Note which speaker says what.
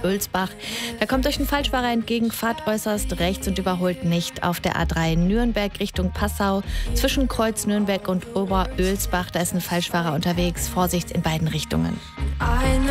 Speaker 1: Oberölsbach. Da kommt euch ein Falschfahrer entgegen, fahrt äußerst rechts und überholt nicht auf der A3 Nürnberg Richtung Passau. Zwischen Kreuz Nürnberg und Oberölsbach, da ist ein Falschfahrer unterwegs. Vorsicht in beiden Richtungen.